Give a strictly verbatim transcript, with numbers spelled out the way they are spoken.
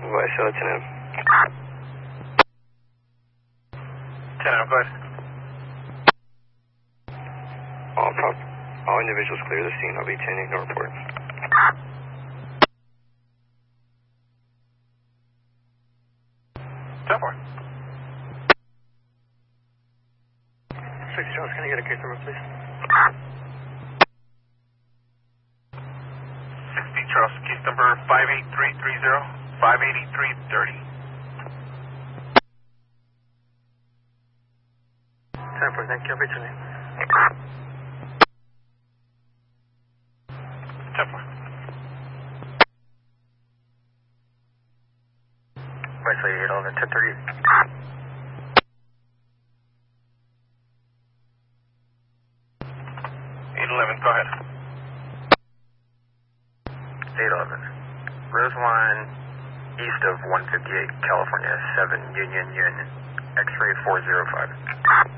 Vice, uh, ten M. ten M, go ahead. All, prop, all individuals clear the scene. I'll be ten eight, no report. ten four. sixty Charles, can I get a case number, please? sixty Charles, case number five eight three three zero, five eight three three zero. ten four, thank you. I'll be ten eight. ten four. Vice, eight eleven, ten thirty. eight eleven, go ahead. eight eleven. Roseline, east of one fifty-eight, California, seven Union Union, X-ray four zero five.